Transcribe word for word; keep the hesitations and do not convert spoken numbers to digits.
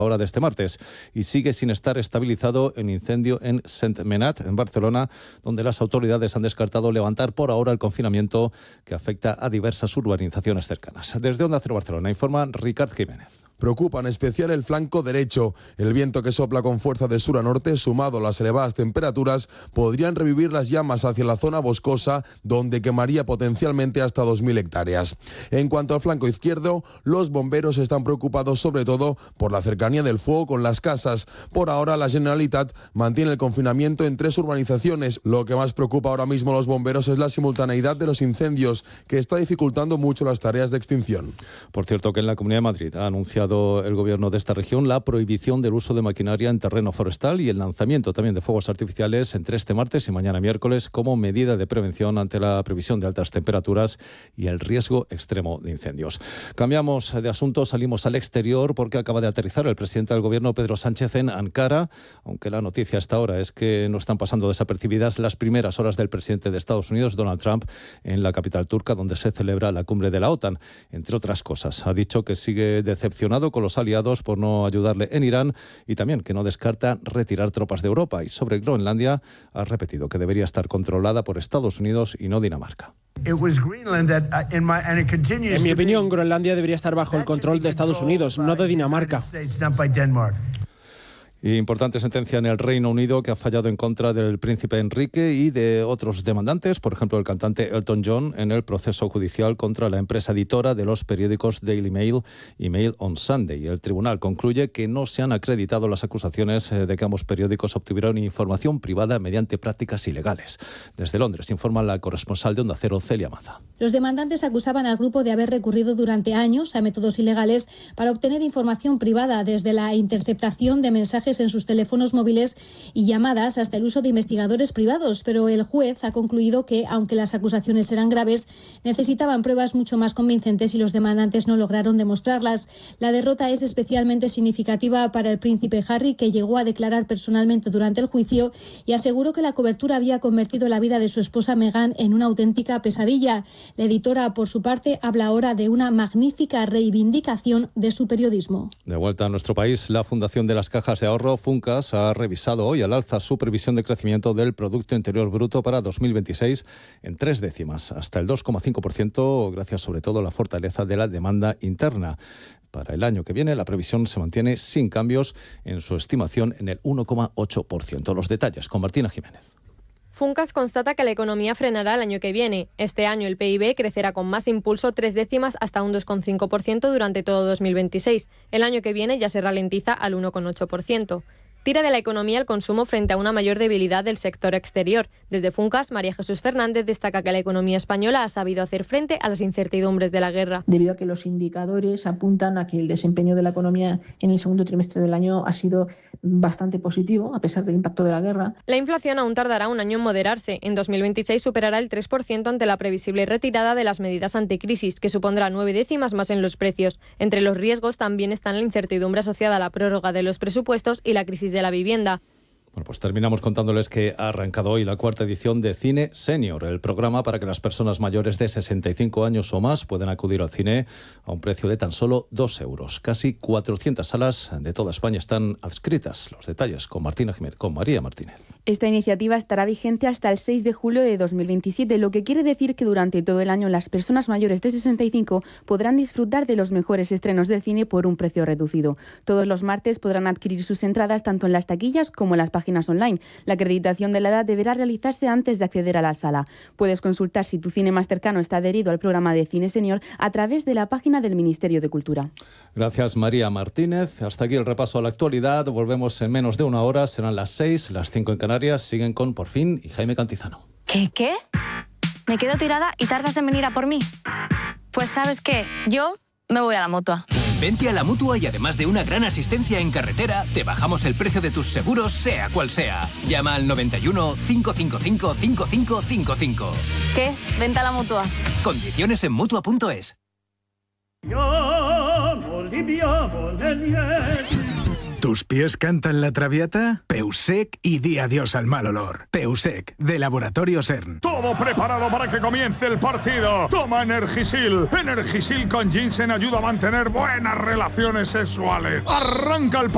hora de este martes y sigue sin estar estabilizado el incendio en Sentmenat, en Barcelona, donde las autoridades han descartado levantar por ahora el confinamiento que afecta a diversas urbanizaciones cercanas. Desde Onda Cero Barcelona informa Ricard Jiménez. Preocupa en especial el flanco derecho. El viento que sopla con fuerza de sur a norte, sumado a las elevadas temperaturas, podrían revivir las llamas hacia la zona boscosa, donde quemaría potencialmente hasta dos mil hectáreas. En cuanto al flanco izquierdo, los bomberos están preocupados sobre todo por la cercanía del fuego con las casas. Por ahora, la Generalitat mantiene el confinamiento en tres urbanizaciones. Lo que más preocupa ahora mismo a los bomberos es la simultaneidad de los incendios, que está dificultando mucho las tareas de extinción. Por cierto, que en la Comunidad de Madrid ha anunciado el gobierno de esta región la prohibición del uso de maquinaria en terreno forestal y el lanzamiento también de fuegos artificiales entre este martes y mañana miércoles como medida de prevención ante la previsión de altas temperaturas y el riesgo extremo de incendios. Cambiamos de asunto, salimos al exterior porque acaba de aterrizar el presidente del gobierno Pedro Sánchez en Ankara, aunque la noticia hasta ahora es que no están pasando desapercibidas las primeras horas del presidente de Estados Unidos, Donald Trump, en la capital turca donde se celebra la cumbre de la OTAN. Entre otras cosas, ha dicho que sigue decepcionado con los aliados por no ayudarle en Irán y también que no descarta retirar tropas de Europa. Y sobre Groenlandia ha repetido que debería estar controlada por Estados Unidos y no Dinamarca. En mi opinión, Groenlandia debería estar bajo el control de Estados Unidos, no de Dinamarca. Importante sentencia en el Reino Unido que ha fallado en contra del príncipe Enrique y de otros demandantes, por ejemplo el cantante Elton John, en el proceso judicial contra la empresa editora de los periódicos Daily Mail y Mail on Sunday. El tribunal concluye que no se han acreditado las acusaciones de que ambos periódicos obtuvieron información privada mediante prácticas ilegales. Desde Londres informa la corresponsal de Onda Cero, Celia Maza. Los demandantes acusaban al grupo de haber recurrido durante años a métodos ilegales para obtener información privada, desde la interceptación de mensajes en sus teléfonos móviles y llamadas hasta el uso de investigadores privados, pero el juez ha concluido que, aunque las acusaciones eran graves, necesitaban pruebas mucho más convincentes y los demandantes no lograron demostrarlas. La derrota es especialmente significativa para el príncipe Harry, que llegó a declarar personalmente durante el juicio y aseguró que la cobertura había convertido la vida de su esposa Meghan en una auténtica pesadilla. La editora, por su parte, habla ahora de una magnífica reivindicación de su periodismo. De vuelta a nuestro país, la Fundación de las Cajas de Ahorro Funcas ha revisado hoy al alza su previsión de crecimiento del Producto Interior Bruto para dos mil veintiséis en tres décimas, hasta el dos coma cinco por ciento, gracias sobre todo a la fortaleza de la demanda interna. Para el año que viene, la previsión se mantiene sin cambios en su estimación en el uno coma ocho por ciento. Los detalles con Martina Jiménez. Funcas constata que la economía frenará el año que viene. Este año el P I B crecerá con más impulso, tres décimas hasta un dos coma cinco por ciento durante todo dos mil veintiséis. El año que viene ya se ralentiza al uno coma ocho por ciento. Tira de la economía el consumo frente a una mayor debilidad del sector exterior. Desde Funcas, María Jesús Fernández destaca que la economía española ha sabido hacer frente a las incertidumbres de la guerra. Debido a que los indicadores apuntan a que el desempeño de la economía en el segundo trimestre del año ha sido bastante positivo, a pesar del impacto de la guerra. La inflación aún tardará un año en moderarse. En dos mil veintiséis superará el tres por ciento ante la previsible retirada de las medidas anticrisis, que supondrá nueve décimas más en los precios. Entre los riesgos también están la incertidumbre asociada a la prórroga de los presupuestos y la crisis de la vivienda. Bueno, pues terminamos contándoles que ha arrancado hoy la cuarta edición de Cine Senior, el programa para que las personas mayores de sesenta y cinco años o más puedan acudir al cine a un precio de tan solo dos euros. Casi cuatrocientas salas de toda España están adscritas. Los detalles con Martina Jiménez, con María Martínez. Esta iniciativa estará vigente hasta el seis de julio de dos mil veintisiete, lo que quiere decir que durante todo el año las personas mayores de sesenta y cinco podrán disfrutar de los mejores estrenos del cine por un precio reducido. Todos los martes podrán adquirir sus entradas tanto en las taquillas como en las páginas online. La acreditación de la edad deberá realizarse antes de acceder a la sala. Puedes consultar si tu cine más cercano está adherido al programa de Cine Senior a través de la página del Ministerio de Cultura. Gracias, María Martínez. Hasta aquí el repaso a la actualidad. Volvemos en menos de una hora. Serán las seis, las cinco en Canarias. Siguen con Por Fin y Jaime Cantizano. ¿Qué, qué? ¿Me quedo tirada y tardas en venir a por mí? Pues ¿sabes qué? Yo me voy a la Mutua. Vente a la Mutua y además de una gran asistencia en carretera, te bajamos el precio de tus seguros, sea cual sea. Llama al noventa y uno, cinco cinco cinco, cinco cinco cinco cinco. ¿Qué? Vente a la Mutua. Condiciones en Mutua punto es. ¿Tus pies cantan la Traviata? Peusec y di adiós al mal olor. Peusec, de Laboratorios E R N. Todo preparado para que comience el partido. Toma Energisil. Energisil con ginseng ayuda a mantener buenas relaciones sexuales. Arranca el partido.